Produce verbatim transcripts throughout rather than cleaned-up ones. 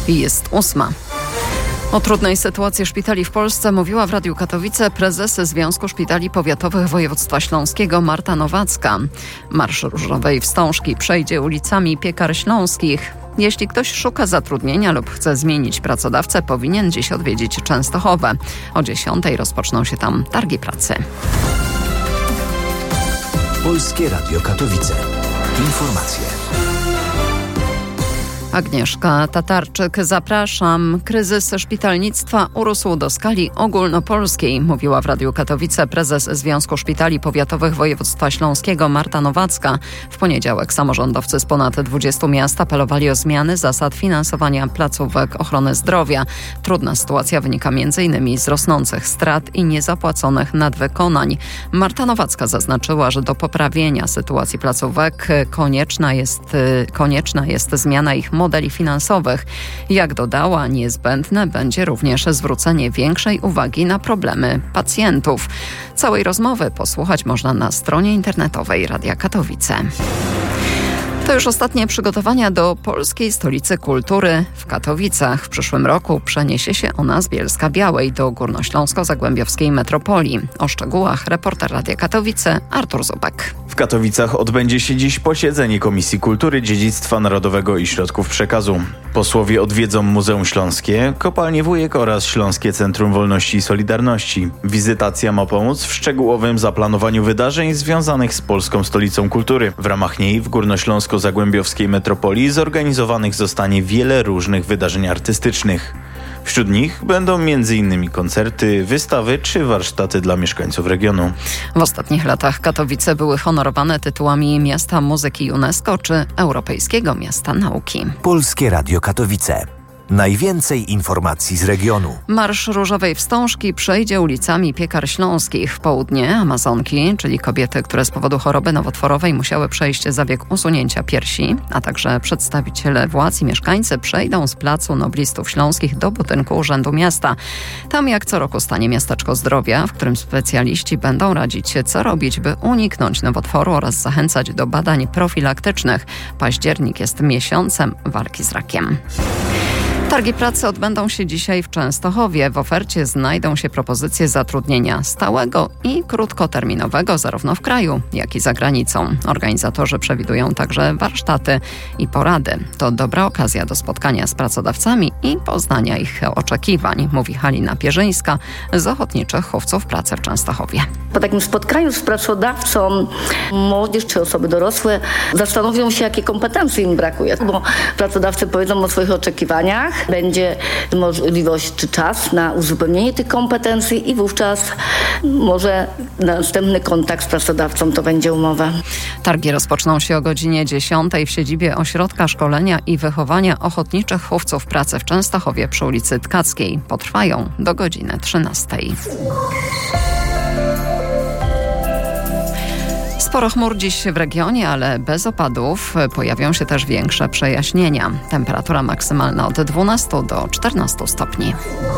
Jest ósma. O trudnej sytuacji szpitali w Polsce mówiła w Radiu Katowice prezes Związku Szpitali Powiatowych Województwa Śląskiego Marta Nowacka. Marsz Różowej Wstążki przejdzie ulicami Piekar Śląskich. Jeśli ktoś szuka zatrudnienia lub chce zmienić pracodawcę, powinien dziś odwiedzić Częstochowę. O dziesiątej rozpoczną się tam targi pracy. Polskie Radio Katowice. Informacje. Agnieszka Tatarczyk, zapraszam. Kryzys szpitalnictwa urósł do skali ogólnopolskiej, mówiła w Radiu Katowice prezes Związku Szpitali Powiatowych Województwa Śląskiego Marta Nowacka. W poniedziałek samorządowcy z ponad dwudziestu miast apelowali o zmiany zasad finansowania placówek ochrony zdrowia. Trudna sytuacja wynika między innymi z rosnących strat i niezapłaconych nadwykonań. Marta Nowacka zaznaczyła, że do poprawienia sytuacji placówek konieczna jest, konieczna jest zmiana ich modeli finansowych. Jak dodała, niezbędne będzie również zwrócenie większej uwagi na problemy pacjentów. Całej rozmowy posłuchać można na stronie internetowej Radia Katowice. To już ostatnie przygotowania do Polskiej Stolicy Kultury w Katowicach. W przyszłym roku przeniesie się ona z Bielska-Białej do Górnośląsko-Zagłębiowskiej metropolii. O szczegółach reporter Radia Katowice Artur Zubek. W Katowicach odbędzie się dziś posiedzenie Komisji Kultury, Dziedzictwa Narodowego i Środków Przekazu. Posłowie odwiedzą Muzeum Śląskie, Kopalnię Wujek oraz Śląskie Centrum Wolności i Solidarności. Wizytacja ma pomóc w szczegółowym zaplanowaniu wydarzeń związanych z Polską Stolicą Kultury. W ramach niej w Górnośląsko-Zagłębiowskiej metropolii zorganizowanych zostanie wiele różnych wydarzeń artystycznych. Wśród nich będą między innymi koncerty, wystawy czy warsztaty dla mieszkańców regionu. W ostatnich latach Katowice były honorowane tytułami Miasta Muzyki UNESCO czy Europejskiego Miasta Nauki. Polskie Radio Katowice. Najwięcej informacji z regionu. Marsz Różowej Wstążki przejdzie ulicami Piekar Śląskich. W południe Amazonki, czyli kobiety, które z powodu choroby nowotworowej musiały przejść zabieg usunięcia piersi, a także przedstawiciele władz i mieszkańcy przejdą z Placu Noblistów Śląskich do budynku Urzędu Miasta. Tam jak co roku stanie miasteczko zdrowia, w którym specjaliści będą radzić, co robić, by uniknąć nowotworu oraz zachęcać do badań profilaktycznych. Październik jest miesiącem walki z rakiem. Targi pracy odbędą się dzisiaj w Częstochowie. W ofercie znajdą się propozycje zatrudnienia stałego i krótkoterminowego zarówno w kraju, jak i za granicą. Organizatorzy przewidują także warsztaty i porady. To dobra okazja do spotkania z pracodawcami i poznania ich oczekiwań, mówi Halina Pierzyńska z Ochotniczych Chówców Pracy w Częstochowie. Po takim spotkaniu z pracodawcą młodzież czy osoby dorosłe zastanowią się, jakie kompetencje im brakuje, bo pracodawcy powiedzą o swoich oczekiwaniach. Będzie możliwość czy czas na uzupełnienie tych kompetencji i wówczas może następny kontakt z pracodawcą to będzie umowa. Targi rozpoczną się o godzinie dziesiątej w siedzibie Ośrodka Szkolenia i Wychowania Ochotniczych Chówców Pracy w Częstochowie przy ulicy Tkackiej. Potrwają do godziny trzynastej. Sporo chmur dziś w regionie, ale bez opadów. Pojawią się też większe przejaśnienia. Temperatura maksymalna od dwunastu do czternastu stopni.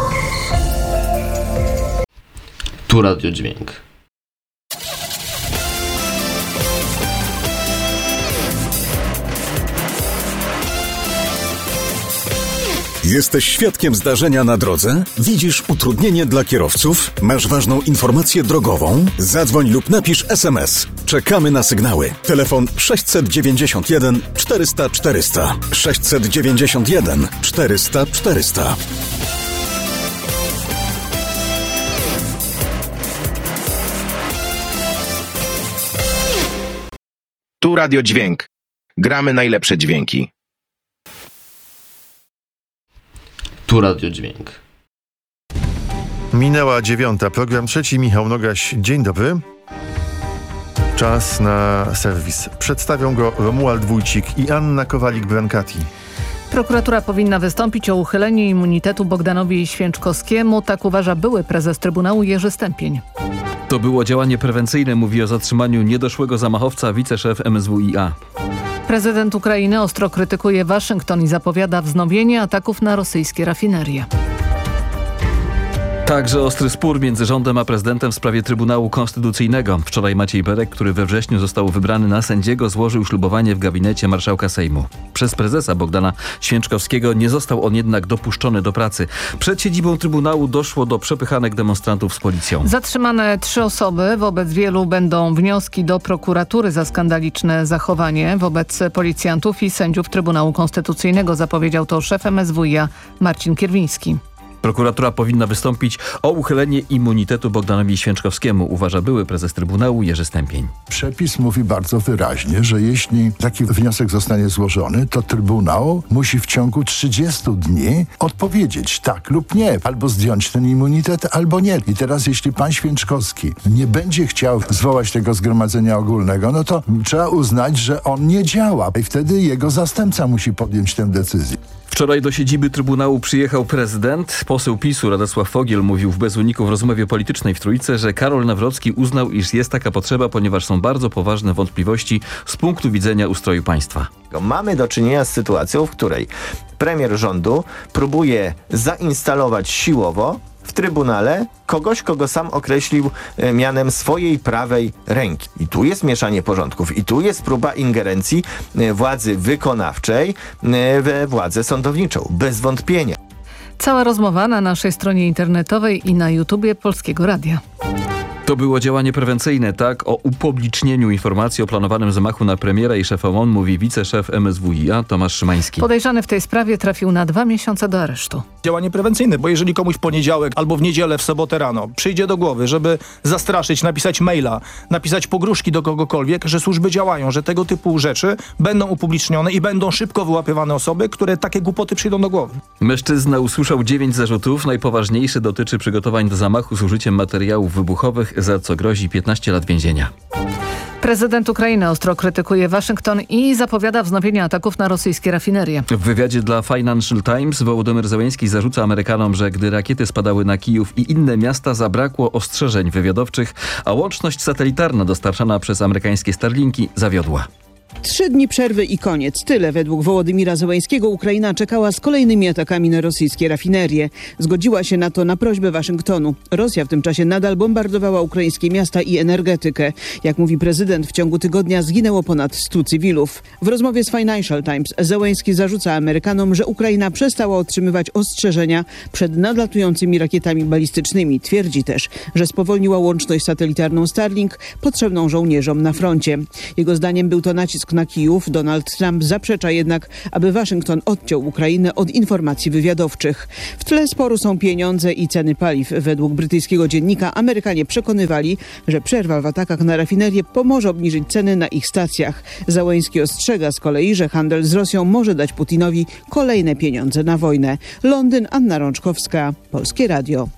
Tu Radio Dźwięk. Jesteś świadkiem zdarzenia na drodze? Widzisz utrudnienie dla kierowców? Masz ważną informację drogową? Zadzwoń lub napisz es em es. Czekamy na sygnały. Telefon sześćset dziewięćdziesiąt jeden czterysta czterysta. sześćset dziewięćdziesiąt jeden czterysta czterysta. Tu Radio Dźwięk. Gramy najlepsze dźwięki. Tu Radio Dźwięk. Minęła dziewiąta. Program trzeci. Michał Nogaś. Dzień dobry. Czas na serwis. Przedstawią go Romuald Wójcik i Anna Kowalik-Brankati. Prokuratura powinna wystąpić o uchylenie immunitetu Bogdanowi Święczkowskiemu. Tak uważa były prezes Trybunału Jerzy Stępień. To było działanie prewencyjne, mówi o zatrzymaniu niedoszłego zamachowca wiceszef em es wu i a. Prezydent Ukrainy ostro krytykuje Waszyngton i zapowiada wznowienie ataków na rosyjskie rafinerie. Także ostry spór między rządem a prezydentem w sprawie Trybunału Konstytucyjnego. Wczoraj Maciej Berek, który we wrześniu został wybrany na sędziego, złożył ślubowanie w gabinecie marszałka Sejmu. Przez prezesa Bogdana Święczkowskiego nie został on jednak dopuszczony do pracy. Przed siedzibą Trybunału doszło do przepychanek demonstrantów z policją. Zatrzymane trzy osoby. Wobec wielu będą wnioski do prokuratury za skandaliczne zachowanie wobec policjantów i sędziów Trybunału Konstytucyjnego, zapowiedział to szef M S W i A Marcin Kierwiński. Prokuratura powinna wystąpić o uchylenie immunitetu Bogdanowi Święczkowskiemu, uważa były prezes Trybunału Jerzy Stępień. Przepis mówi bardzo wyraźnie, że jeśli taki wniosek zostanie złożony, to Trybunał musi w ciągu trzydziestu dni odpowiedzieć tak lub nie, albo zdjąć ten immunitet, albo nie. I teraz jeśli pan Święczkowski nie będzie chciał zwołać tego zgromadzenia ogólnego, no to trzeba uznać, że on nie działa i wtedy jego zastępca musi podjąć tę decyzję. Wczoraj do siedziby Trybunału przyjechał prezydent. Poseł PiSu Radosław Fogiel mówił w Bez Uniku w rozmowie politycznej w Trójce, że Karol Nawrocki uznał, iż jest taka potrzeba, ponieważ są bardzo poważne wątpliwości z punktu widzenia ustroju państwa. Mamy do czynienia z sytuacją, w której premier rządu próbuje zainstalować siłowo w Trybunale kogoś, kogo sam określił mianem swojej prawej ręki. I tu jest mieszanie porządków. I tu jest próba ingerencji władzy wykonawczej we władzę sądowniczą. Bez wątpienia. Cała rozmowa na naszej stronie internetowej i na YouTubie Polskiego Radia. To było działanie prewencyjne, tak? O upublicznieniu informacji o planowanym zamachu na premiera i szefa M O N mówi wiceszef M S W i A Tomasz Szymański. Podejrzany w tej sprawie trafił na dwa miesiące do aresztu. Działanie prewencyjne, bo jeżeli komuś w poniedziałek albo w niedzielę, w sobotę rano przyjdzie do głowy, żeby zastraszyć, napisać maila, napisać pogróżki do kogokolwiek, że służby działają, że tego typu rzeczy będą upublicznione i będą szybko wyłapywane osoby, które takie głupoty przyjdą do głowy. Mężczyzna usłyszał dziewięć zarzutów. Najpoważniejszy dotyczy przygotowań do zamachu z użyciem materiałów wybuchowych, za co grozi piętnaście lat więzienia. Prezydent Ukrainy ostro krytykuje Waszyngton i zapowiada wznowienie ataków na rosyjskie rafinerie. W wywiadzie dla Financial Times Wołodymyr Zełenski zarzuca Amerykanom, że gdy rakiety spadały na Kijów i inne miasta, zabrakło ostrzeżeń wywiadowczych, a łączność satelitarna dostarczana przez amerykańskie Starlinki zawiodła. Trzy dni przerwy i koniec. Tyle według Wołodymira Zełenskiego Ukraina czekała z kolejnymi atakami na rosyjskie rafinerie. Zgodziła się na to na prośbę Waszyngtonu. Rosja w tym czasie nadal bombardowała ukraińskie miasta i energetykę. Jak mówi prezydent, w ciągu tygodnia zginęło ponad stu cywilów. W rozmowie z Financial Times Zełenski zarzuca Amerykanom, że Ukraina przestała otrzymywać ostrzeżenia przed nadlatującymi rakietami balistycznymi. Twierdzi też, że spowolniła łączność satelitarną Starlink potrzebną żołnierzom na froncie. Jego zdaniem był to nacisk na Kijów. Donald Trump zaprzecza jednak, aby Waszyngton odciął Ukrainę od informacji wywiadowczych. W tle sporu są pieniądze i ceny paliw. Według brytyjskiego dziennika Amerykanie przekonywali, że przerwa w atakach na rafinerię pomoże obniżyć ceny na ich stacjach. Zełenski ostrzega z kolei, że handel z Rosją może dać Putinowi kolejne pieniądze na wojnę. Londyn, Anna Rączkowska, Polskie Radio.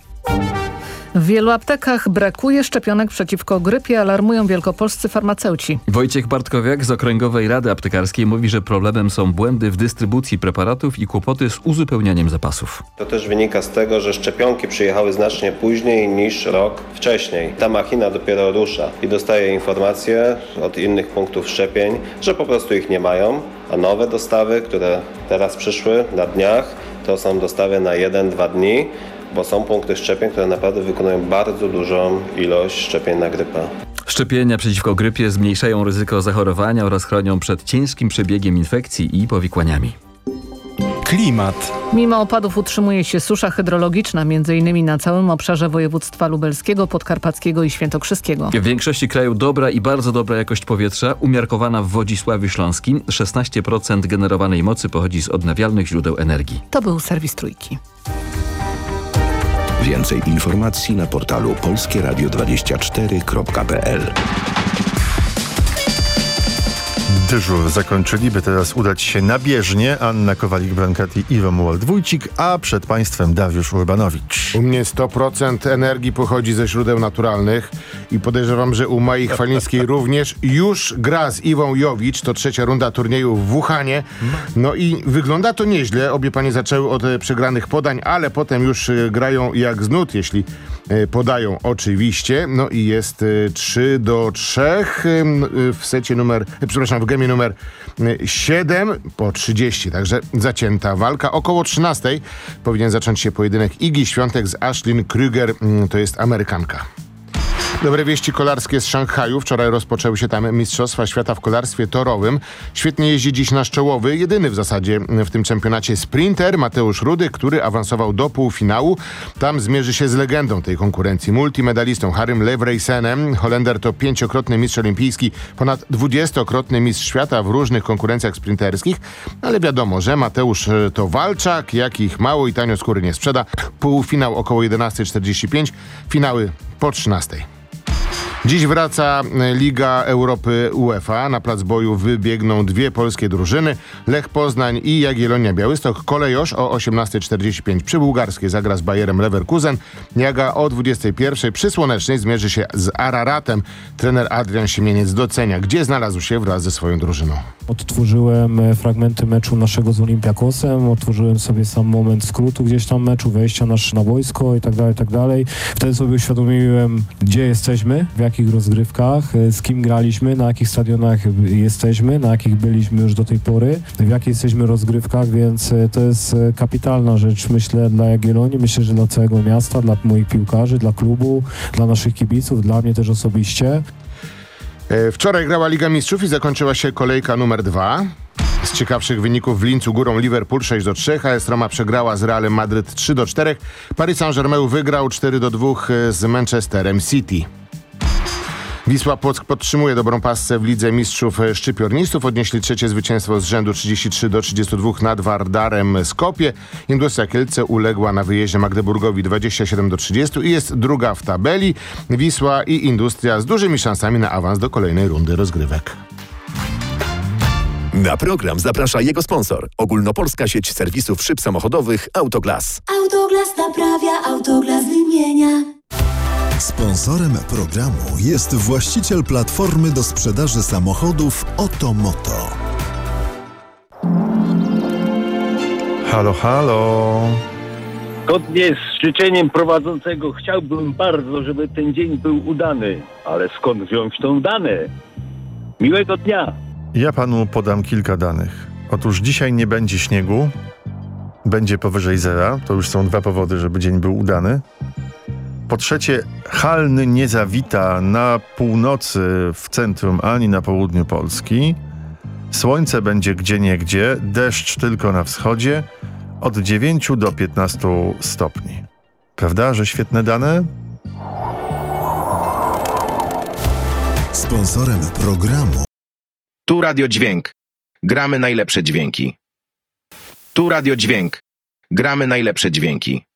W wielu aptekach brakuje szczepionek przeciwko grypie, alarmują wielkopolscy farmaceuci. Wojciech Bartkowiak z Okręgowej Rady Aptekarskiej mówi, że problemem są błędy w dystrybucji preparatów i kłopoty z uzupełnianiem zapasów. To też wynika z tego, że szczepionki przyjechały znacznie później niż rok wcześniej. Ta machina dopiero rusza i dostaje informacje od innych punktów szczepień, że po prostu ich nie mają, a nowe dostawy, które teraz przyszły na dniach, to są dostawy na jeden dwa dni. Bo są punkty szczepień, które naprawdę wykonują bardzo dużą ilość szczepień na grypę. Szczepienia przeciwko grypie zmniejszają ryzyko zachorowania oraz chronią przed ciężkim przebiegiem infekcji i powikłaniami. Klimat. Mimo opadów utrzymuje się susza hydrologiczna, między innymi na całym obszarze województwa lubelskiego, podkarpackiego i świętokrzyskiego. W większości kraju dobra i bardzo dobra jakość powietrza, umiarkowana w Wodzisławiu Śląskim. szesnaście procent generowanej mocy pochodzi z odnawialnych źródeł energii. To był serwis Trójki. Więcej informacji na portalu polskie radio dwadzieścia cztery kropka p l. Dyżur zakończyli, by teraz udać się na bieżnię. Anna Kowalik-Brankati i Romuald Wójcik, a przed państwem Dariusz Urbanowicz. U mnie sto procent energii pochodzi ze źródeł naturalnych i podejrzewam, że u Mai Chwalińskiej również. Już gra z Iwą Jowicz, to trzecia runda turnieju w Wuhanie. No i wygląda to nieźle. Obie panie zaczęły od przegranych podań, ale potem już grają jak z nut, jeśli podają oczywiście. No i jest trzy do trzech w secie numer, przepraszam, w gemie poziomie numer siedem po trzydzieści, także zacięta walka. Około trzynastej powinien zacząć się pojedynek Igi Świątek z Ashlyn Krüger, to jest Amerykanka. Dobre wieści kolarskie z Szanghaju. Wczoraj rozpoczęły się tam Mistrzostwa Świata w kolarstwie torowym. Świetnie jeździ dziś nasz czołowy, jedyny w zasadzie w tym czempionacie sprinter Mateusz Rudy, który awansował do półfinału. Tam zmierzy się z legendą tej konkurencji, multimedalistą Harrym Levreysenem. Holender to pięciokrotny mistrz olimpijski, ponad dwudziestokrotny mistrz świata w różnych konkurencjach sprinterskich. Ale wiadomo, że Mateusz to walczak, jakich mało i tanio skóry nie sprzeda. Półfinał około jedenasta czterdzieści pięć, finały po trzynastej. Dziś wraca Liga Europy UEFA. Na plac boju wybiegną dwie polskie drużyny. Lech Poznań i Jagiellonia Białystok. Kolejosz o osiemnasta czterdzieści pięć przy Bułgarskiej zagra z Bayerem Leverkusen. Jaga o dwudziestej pierwszej przy Słonecznej zmierzy się z Araratem. Trener Adrian Siemieniec docenia, gdzie znalazł się wraz ze swoją drużyną. Odtworzyłem fragmenty meczu naszego z Olympiakosem, odtworzyłem sobie sam moment skrótu gdzieś tam meczu, wejścia nasz na boisko i tak dalej, i tak dalej. Wtedy sobie uświadomiłem, gdzie jesteśmy, w jakich rozgrywkach, z kim graliśmy, na jakich stadionach jesteśmy, na jakich byliśmy już do tej pory, w jakich jesteśmy rozgrywkach, więc to jest kapitalna rzecz, myślę, dla Jagiellonii, myślę, że dla całego miasta, dla moich piłkarzy, dla klubu, dla naszych kibiców, dla mnie też osobiście. Wczoraj grała Liga Mistrzów i zakończyła się kolejka numer dwa. Z ciekawszych wyników w Lincu górą Liverpool sześć do trzech, a AS Roma przegrała z Realem Madryt trzy do czterech. Paris Saint-Germain wygrał cztery do dwóch z Manchesterem City. Wisła Płock podtrzymuje dobrą passę w Lidze Mistrzów Szczypiornistów. Odnieśli trzecie zwycięstwo z rzędu trzydzieści trzy do trzydziestu dwóch nad Wardarem Skopje. Industria Kielce uległa na wyjeździe Magdeburgowi dwadzieścia siedem do trzydziestu i jest druga w tabeli. Wisła i Industria z dużymi szansami na awans do kolejnej rundy rozgrywek. Na program zaprasza jego sponsor. Ogólnopolska sieć serwisów szyb samochodowych Autoglas. Autoglas naprawia, Autoglas wymienia. Sponsorem programu jest właściciel platformy do sprzedaży samochodów Otomoto. Halo, halo. Zgodnie z życzeniem prowadzącego chciałbym bardzo, żeby ten dzień był udany. Ale skąd wziąć tą dane? Miłego dnia. Ja panu podam kilka danych. Otóż dzisiaj nie będzie śniegu. Będzie powyżej zera. To już są dwa powody, żeby dzień był udany. Po trzecie, halny nie zawita na północy, w centrum, ani na południu Polski. Słońce będzie gdzieniegdzie, deszcz tylko na wschodzie, od dziewięciu do piętnastu stopni. Prawda, że świetne dane? Sponsorem programu Tu Radio Dźwięk. Gramy najlepsze dźwięki. Tu Radio Dźwięk. Gramy najlepsze dźwięki.